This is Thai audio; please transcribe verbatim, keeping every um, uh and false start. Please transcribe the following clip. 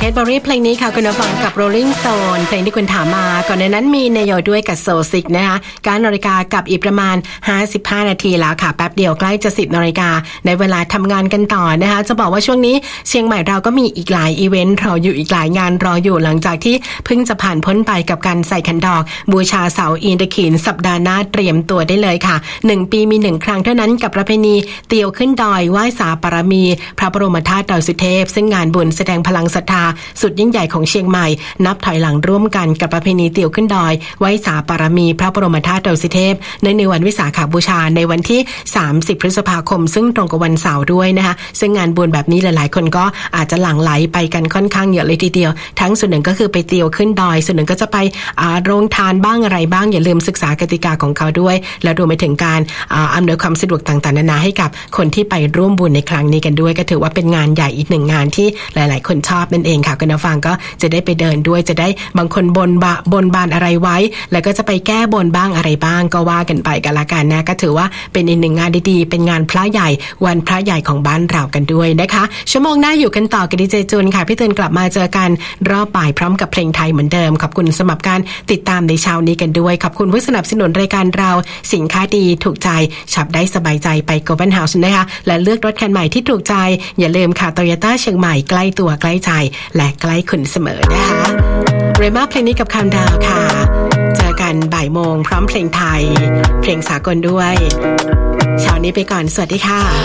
เคทเบอรี่เพลงนี้ค่ะคุณผู้ฟังกับ Rolling Stone เพลงที่คุณถามมาก่อนในนั้นมีเนโยด้วยกับโซซิกนะคะการนาฬิกากับอีกประมาณห้าสิบห้านาทีแล้วค่ะแป๊บเดียวใกล้จะสิบนาฬิกาในเวลาทำงานกันต่อนะคะจะบอกว่าช่วงนี้เชียงใหม่เราก็มีอีกหลายอีเวนต์รออยู่อีกหลายงานรออยู่หลังจากที่เพิ่งจะผ่านพ้นไปกับการใส่ขันดอกบูชาเสาอินทขีฬสัปดาห์หน้าเตรียมตัวได้เลยค่ะหนึ่งปีมีหนึ่งครั้งเท่านั้นกับประเพณีเตียวขึ้นดอยไหว้สาปารมีพระบรมธาตุดอยสุเทพซึ่งงานบุญแสดงพลังศรัทธาสุดยิ่งใหญ่ของเชียงใหม่นับถอยหลังร่วมกันกับประเพณีเตียวขึ้นดอยไหว้สาปารมีพระบรมธาตุดอยสุเทพในในวันวิสาขบูชาในวันที่สามสิบพฤษภาคมซึ่งตรงกับวันเสาร์ด้วยนะคะซึ่งงานบุญแบบนี้หลายๆคนก็อาจจะหลั่งไหลไปกันค่อนข้างเยอะเลยทีเดียวทั้งส่วนหนึ่งก็คือไปเตียวขึ้นดอยส่วนหนึ่งก็จะไปโรงทานบ้างอะไรบ้างอย่าลืมศึกษากติกาของเขาด้วยและรวมไปถึงการอำนวยความสะดวกต่างๆนานาให้กับคนที่ไปร่วมบุญในครั้งนี้กันด้วยก็ถือว่าเป็นงานใหญ่อีกหนึ่งงานที่หลายๆคนชอบนั่นเองค่ะคุณผู้ฟังก็จะได้ไปเดินด้วยจะได้บางคนบนบาบนบานอะไรไว้แล้วก็จะไปแก้บนบ้างอะไรบ้างก็ว่ากันไปกันละกันนะก็ถือว่าเป็นอีกหนึ่งงานดีๆเป็นงานพระใหญ่วันพระใหญ่ของบ้านเรากันด้วยนะคะชั่วโมงหน้าอยู่กันต่อกับดีเจจูนค่ะพี่เตือนกลับมาเจอกันรอบบ่ายพร้อมกับเพลงไทยเหมือนเดิมขอบคุณสำหรับการติดตามในเช้านี้กันด้วยขอบคุณผู้สนับสนุนรายการเราสินค้าดีถูกใจช็อปได้สบายใจไปโกลบอลเฮาส์นะคะและเลือกรถคันใหม่ที่ถูกใจอย่าลืมค่ะ Toyota เชียงใหม่ใกล้ตัวใกล้ใจและใกล้คุณเสมอนะคะเรม่าเพลงนี้กับคำดาวค่ะเจอกันบ่ายโมงพร้อมเพลงไทยเพลงสากลด้วยเช้านี้ไปก่อนสวัสดีค่ะ